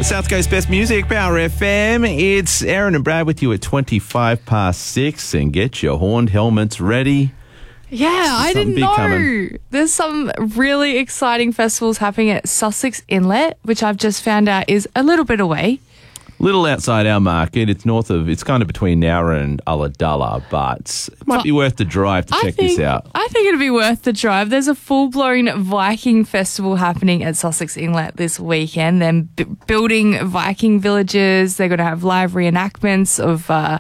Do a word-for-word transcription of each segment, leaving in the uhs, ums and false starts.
South Coast Best Music, Power F M. It's Aaron and Brad with you at twenty-five past six, and get your horned helmets ready. Yeah, I didn't know. Coming. There's some really exciting festivals happening at Sussex Inlet, which I've just found out is a little bit away. Little outside our market. It's north of, it's kind of between Nowra and Ulladulla, but it might But be worth the drive to I check think, this out. I think it'd be worth the drive. There's a full-blown Viking festival happening at Sussex Inlet this weekend. They're b- building Viking villages. They're going to have live reenactments of uh,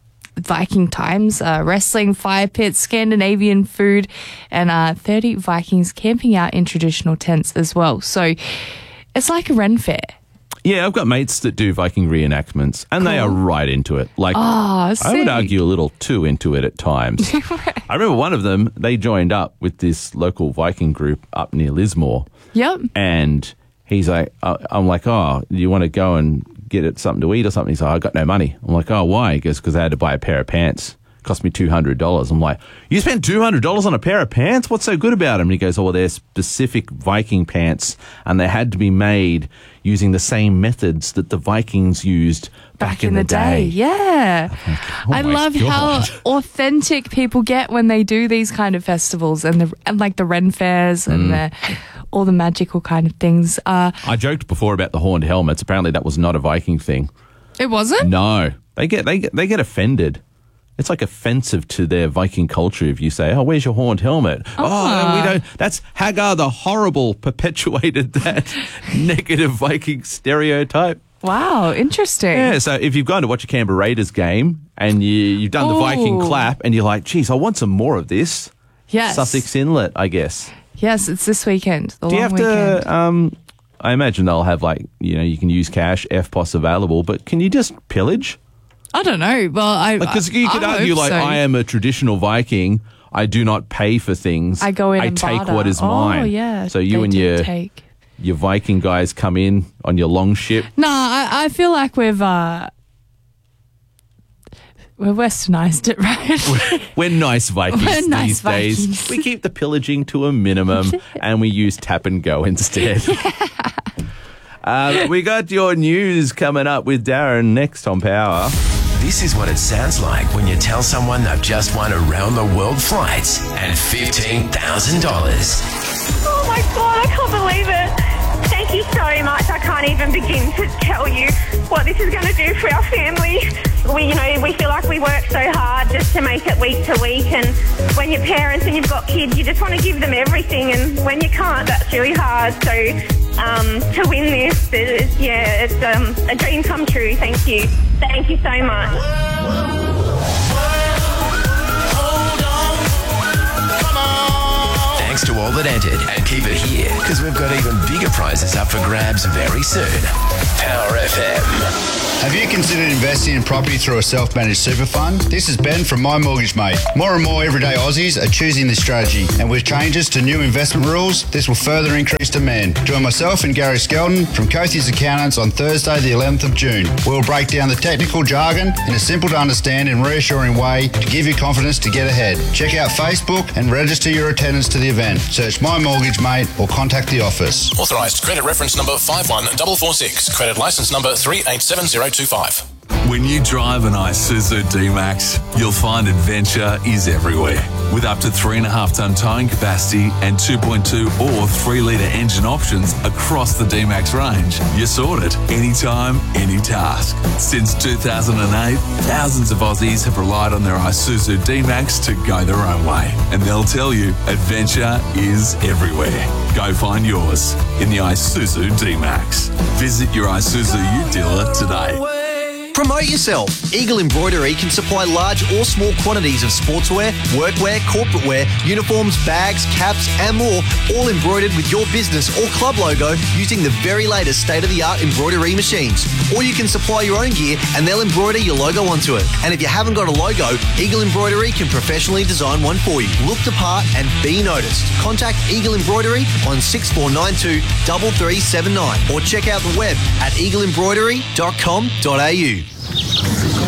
Viking times, uh, wrestling, fire pits, Scandinavian food, and uh, thirty Vikings camping out in traditional tents as well. So it's like a Ren Fair. Yeah, I've got mates that do Viking reenactments, and Cool. they are right into it. Like, Oh, I would sick. argue a little too into it at times. I remember one of them, they joined up with this local Viking group up near Lismore. Yep. And he's like, uh, I'm like, oh, do you want to go and get it something to eat or something? He's like, I got no money. I'm like, oh, why? He goes, because I had to buy a pair of pants. It cost me two hundred dollars. I'm like, you spent two hundred dollars on a pair of pants? What's so good about them? And he goes, oh, well, they're specific Viking pants, and they had to be made using the same methods that the Vikings used back, Back in the day, yeah. Oh I my love God. how authentic people get when they do these kind of festivals and the and like the Ren Fairs and the, all the magical kind of things. Uh, I joked before about the horned helmets. Apparently that was not a Viking thing. it wasn't? No, they get they get they get offended. It's like offensive to their Viking culture if you say, "Oh, where's your horned helmet?" Oh, Ah. we don't. That's Hagar the Horrible perpetuated that negative Viking stereotype. Wow, interesting. Yeah. So if you've gone to watch a Canberra Raiders game and you you've done the Viking Ooh. clap and you're like, "Geez, I want some more of this." Yes. Sussex Inlet, I guess. Yes, it's this weekend. The Do you long have weekend. to? Um, I imagine they'll have like you know you can use cash, F P O S available, but can you just pillage? I don't know. Well, I Because you could I argue, hope like, so. I am a traditional Viking. I do not pay for things. I go in I and take barter. what is oh, mine. Oh yeah. So you they and do your take. your Viking guys come in on your long ship. No, I, I feel like we've uh, we're westernized it, right? We're nice Vikings We're these nice days. Vikings. We keep the pillaging to a minimum, and we use tap and go instead. uh, we got your news coming up with Darren next on Power. This is what it sounds like when you tell someone they've just won a round-the-world flight and fifteen thousand dollars. Oh my God, I can't believe it. Thank you so much. I can't even begin to tell you what this is going to do for our family. We, you know, we feel like we work so hard just to make it week to week, and when you're parents and you've got kids, you just want to give them everything, and when you can't, that's really hard. So um, to win this, it is, yeah, it's um, a dream come true. Thank you. Thank you so much. Thanks to all that entered, and keep it here because we've got even bigger prizes up for grabs very soon. Power F M. Have you considered investing in property through a self-managed super fund? This is Ben from My Mortgage Mate. More and more everyday Aussies are choosing this strategy, and with changes to new investment rules, this will further increase demand. Join myself and Gary Skelton from Cothie's Accountants on Thursday the eleventh of June. We'll break down the technical jargon in a simple to understand and reassuring way to give you confidence to get ahead. Check out Facebook and register your attendance to the event. Search My Mortgage Mate or contact the office. Authorised credit reference number five one four four six. Credit licence number three eight seven zero two five. When you drive an Isuzu D-Max, you'll find adventure is everywhere. With up to three point five tonne towing capacity and two point two or three litre engine options across the D-Max range, you're sorted. Anytime, any task. Since two thousand eight, thousands of Aussies have relied on their Isuzu D-Max to go their own way. And they'll tell you, adventure is everywhere. Go find yours in the Isuzu D-Max. Visit your Isuzu U dealer today. Promote yourself. Eagle Embroidery can supply large or small quantities of sportswear, workwear, corporate wear, uniforms, bags, caps, and more, all embroidered with your business or club logo using the very latest state-of-the-art embroidery machines. Or you can supply your own gear and they'll embroider your logo onto it. And if you haven't got a logo, Eagle Embroidery can professionally design one for you. Look the part and be noticed. Contact Eagle Embroidery on six four nine two, three three seven nine or check out the web at eagle embroidery dot com dot a u.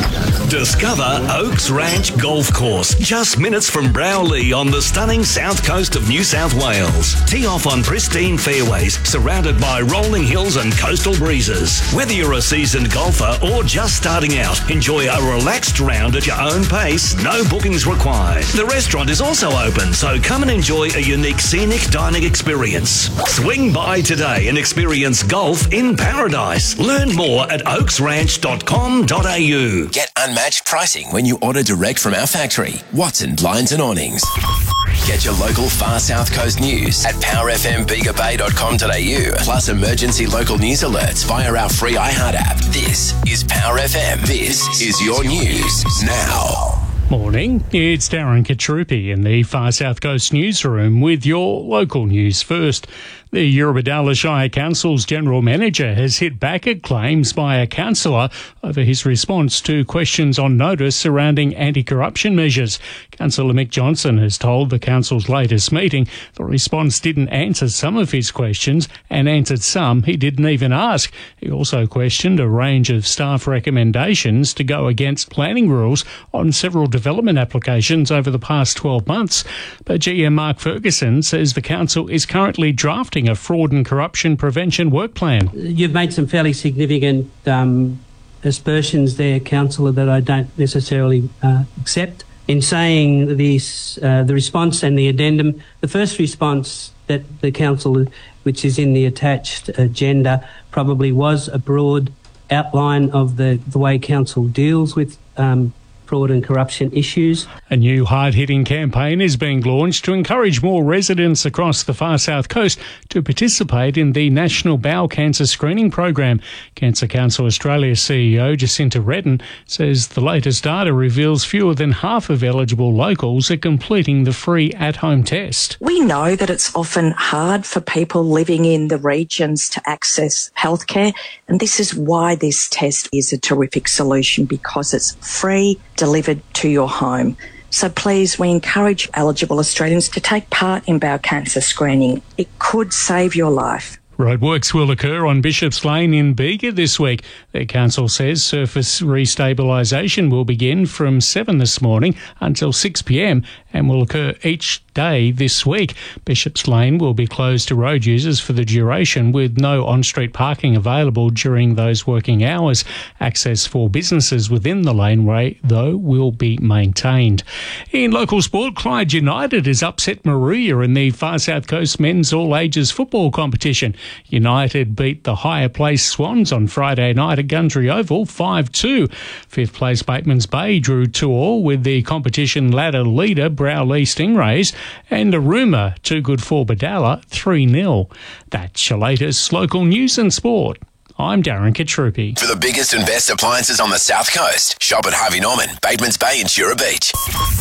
Discover Oaks Ranch Golf Course, just minutes from Browley on the stunning south coast of New South Wales. Tee off on pristine fairways, surrounded by rolling hills and coastal breezes. Whether you're a seasoned golfer or just starting out, enjoy a relaxed round at your own pace, no bookings required. The restaurant is also open, so come and enjoy a unique scenic dining experience. Swing by today and experience golf in paradise. Learn more at oaks ranch dot com dot a u. Get unmatched pricing when you order direct from our factory. Watson Blinds and Awnings. Get your local far south coast news at power f m bega bay dot com dot a u, plus emergency local news alerts via our free iHeart app. This is Power F M. This is your news now. Morning, it's Darren Katrupi in the Far South Coast newsroom with your local news first. The Eurobodalla Shire Council's General Manager has hit back at claims by a councillor over his response to questions on notice surrounding anti-corruption measures. Councillor Mick Johnson has told the council's latest meeting the response didn't answer some of his questions and answered some he didn't even ask. He also questioned a range of staff recommendations to go against planning rules on several development applications over the past twelve months. But G M Mark Ferguson says the council is currently drafting a fraud and corruption prevention work plan. You've made some fairly significant um, aspersions there, Councillor, that I don't necessarily uh, accept. In saying this, uh, the response and the addendum, the first response that the council, which is in the attached agenda, probably was a broad outline of the, the way council deals with um, fraud and corruption issues. A new hard-hitting campaign is being launched to encourage more residents across the far south coast to participate in the National Bowel Cancer Screening Program. Cancer Council Australia C E O Jacinta Redden says the latest data reveals fewer than half of eligible locals are completing the free at-home test. We know that it's often hard for people living in the regions to access healthcare, and this is why this test is a terrific solution, because it's free, delivered to your home. So please, we encourage eligible Australians to take part in bowel cancer screening. It could save your life. Roadworks will occur on Bishops Lane in Bega this week. The council says surface restabilisation will begin from seven this morning until six p m and will occur each day this week. Bishops Lane will be closed to road users for the duration, with no on-street parking available during those working hours. Access for businesses within the laneway, though, will be maintained. In local sport, Clyde United has upset Moruya in the Far South Coast men's all-ages football competition. United beat the higher-placed Swans on Friday night at Gundry Oval five two. Fifth place Bateman's Bay drew two all with the competition ladder leader Browley Stingrays, and a rumour too good for Bodalla three nil. That's your latest local news and sport. I'm Darren Katrupi. For the biggest and best appliances on the South Coast, shop at Harvey Norman, Bateman's Bay and Shura Beach.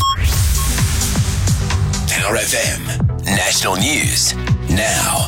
Power F M, national news now.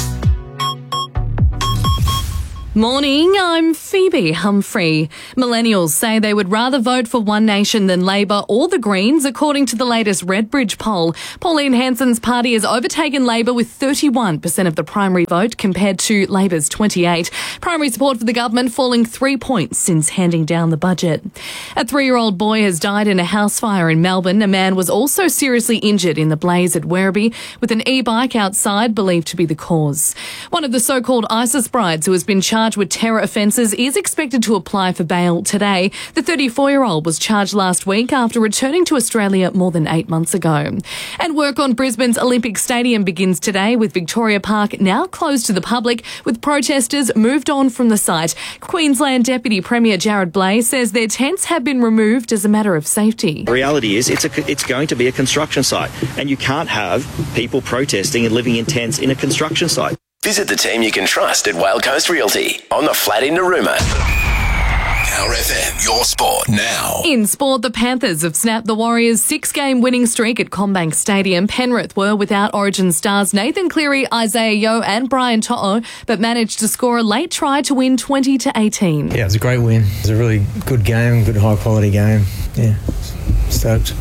Morning, I'm Phoebe Humphrey. Millennials say they would rather vote for One Nation than Labor or the Greens, according to the latest Redbridge poll. Pauline Hanson's party has overtaken Labor with thirty-one percent of the primary vote compared to Labor's twenty-eight. Primary support for the government falling three points since handing down the budget. A three-year-old boy has died in a house fire in Melbourne. A man was also seriously injured in the blaze at Werribee, with an e-bike outside believed to be the cause. One of the so-called ISIS brides who has been charged with terror offences is expected to apply for bail today. The thirty-four-year-old was charged last week after returning to Australia more than eight months ago. And work on Brisbane's Olympic Stadium begins today, with Victoria Park now closed to the public, with protesters moved on from the site. Queensland Deputy Premier Jared Blay says their tents have been removed as a matter of safety. The reality is it's, a, it's going to be a construction site, and you can't have people protesting and living in tents in a construction site. Visit the team you can trust at Whale Coast Realty on the flat in Narooma. Power F M, your sport now. In sport, the Panthers have snapped the Warriors' six-game winning streak at CommBank Stadium. Penrith were without Origin stars Nathan Cleary, Isaiah Yeo and Brian To'o, but managed to score a late try to win twenty to eighteen. Yeah, it was a great win. It was a really good game, good high-quality game. Yeah, stoked.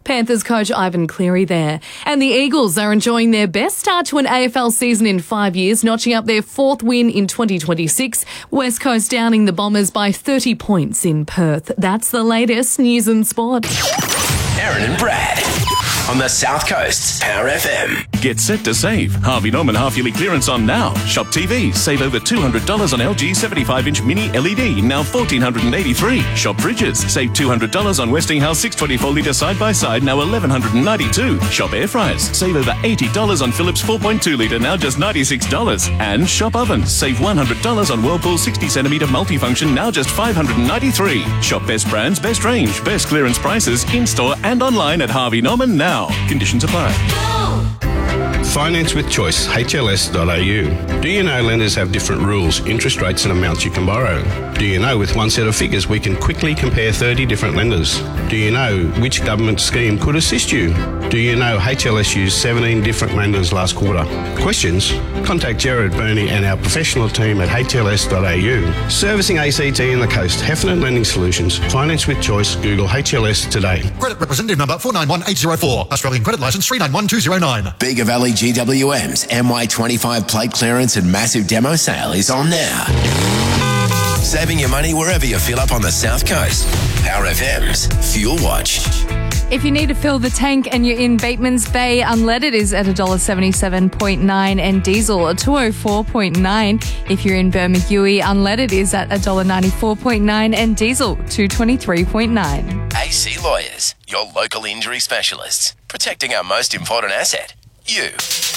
Panthers coach Ivan Cleary there. And the Eagles are enjoying their best start to an A F L season in five years, notching up their fourth win in twenty twenty-six. West Coast downing the Bombers by thirty points in Perth. That's the latest news and sport. Aaron and Brad on the South Coast's Power F M. Get set to save. Harvey Norman half-yearly clearance on now. Shop T Vs. Save over two hundred dollars on L G seventy-five inch mini L E D, now one thousand four hundred eighty-three dollars. Shop Fridges. Save two hundred dollars on Westinghouse six twenty-four litre side-by-side, now one thousand one hundred ninety-two dollars. Shop Air Fryers. Save over eighty dollars on Philips four point two litre, now just ninety-six dollars. And Shop Ovens. Save one hundred dollars on Whirlpool sixty centimetre multifunction, now just five hundred ninety-three dollars. Shop best brands, best range, best clearance prices, in-store and online at Harvey Norman now. Conditions apply. Finance with Choice, H L S dot A U. Do you know lenders have different rules, interest rates and amounts you can borrow? Do you know with one set of figures we can quickly compare thirty different lenders? Do you know which government scheme could assist you? Do you know H L S used seventeen different lenders last quarter? Questions? Contact Gerard Burney and our professional team at H L S dot A U. Servicing A C T and the Coast, Heffernan Lending Solutions. Finance with Choice, Google H L S today. Credit representative number four nine one eight zero four. Australian credit licence three nine one two zero nine. Bega Valley G W M's M Y twenty-five plate clearance and massive demo sale is on now. Saving your money wherever you fill up on the South Coast. Power F M's Fuel Watch. If you need to fill the tank and you're in Bateman's Bay, unleaded is at one dollar seventy-seven point nine and diesel at two oh four point nine. If you're in Bermagui, unleaded is at one dollar ninety-four point nine and diesel two twenty-three point nine. A C Lawyers, your local injury specialists. Protecting our most important asset, you.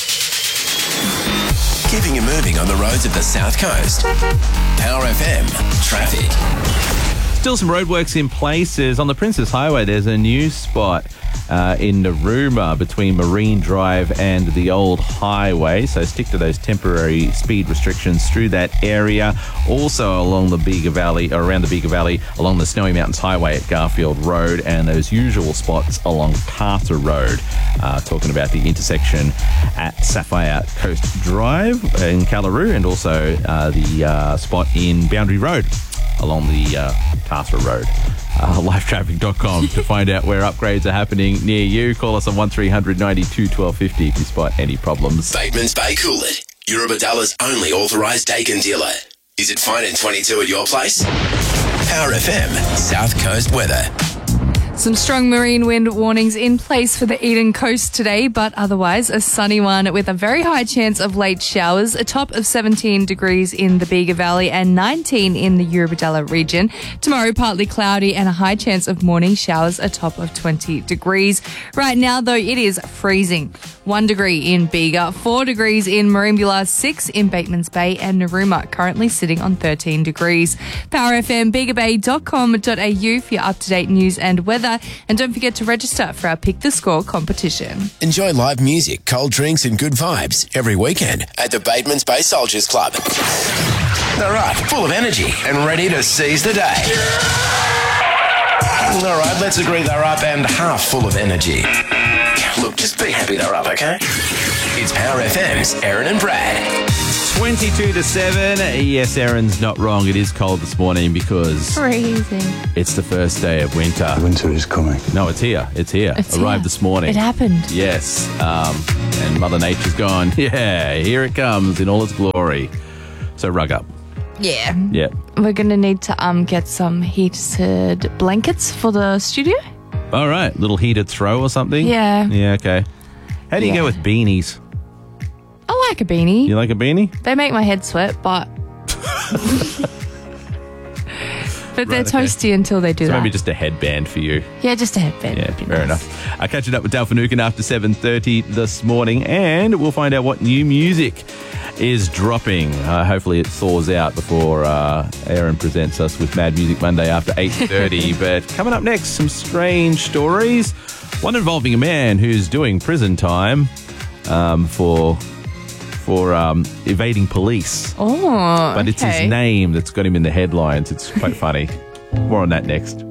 Keeping you moving on the roads of the South Coast. Power F M Traffic. Still some roadworks in places. On the Princess Highway, there's a new spot uh, in Narooma between Marine Drive and the old highway. So stick to those temporary speed restrictions through that area. Also along the Bega Valley, or around the Bega Valley, along the Snowy Mountains Highway at Garfield Road, and those usual spots along Carter Road. Uh, talking about the intersection at Sapphire Coast Drive in Callaroo, and also uh, the uh, spot in Boundary Road along the uh, Carter Road. Uh, live traffic dot com to find out where upgrades are happening near you. Call us on one three hundred ninety-two twelve fifty if you spot any problems. Bateman's Bay Coolid, Eurobadalla's only authorised Dakin dealer. Is it fine in twenty-two at your place? Power F M South Coast weather. Some strong marine wind warnings in place for the Eden Coast today, but otherwise a sunny one with a very high chance of late showers, a top of seventeen degrees in the Bega Valley and nineteen in the Eurobadalla region. Tomorrow, partly cloudy and a high chance of morning showers, a top of twenty degrees. Right now, though, it is freezing. One degree in Bega, four degrees in Merimbula, six in Bateman's Bay and Narooma, currently sitting on thirteen degrees. Power F M, bega bay dot com dot a u for your up-to-date news and weather. And don't forget to register for our Pick the Score competition. Enjoy live music, cold drinks and good vibes every weekend at the Bateman's Bay Soldiers Club. All right, full of energy and ready to seize the day. All right, let's agree they're up and half full of energy. Look, just be happy they're up, okay? It's Power F M's Aaron and Brad. twenty-two to seven. Yes, Aaron's not wrong. It is cold this morning because freezing. It's the first day of winter. Winter is coming. No, it's here. It's here. It's Arrived here. this morning. It happened. Yes. Um, and Mother Nature's gone, yeah, here it comes in all its glory. So rug up. Yeah. Yeah. We're going to need to um get some heated blankets for the studio. All right. Little heated throw or something? Yeah. Yeah, okay. How do you Yeah. go with beanies? I like a beanie. You like a beanie? They make my head sweat, but but they're Right, okay. toasty until they do So that. maybe just a headband for you. Yeah, just a headband. Yeah, would be fair nice. enough. I catch it up with Dal Finucane after seven thirty this morning, and we'll find out what new music is dropping. Uh, hopefully it thaws out before uh, Aaron presents us with Mad Music Monday after eight thirty. But coming up next, some strange stories. One involving a man who's doing prison time um, for for um, evading police. Oh, But it's his okay. name that's got him in the headlines. It's quite funny. More on that next.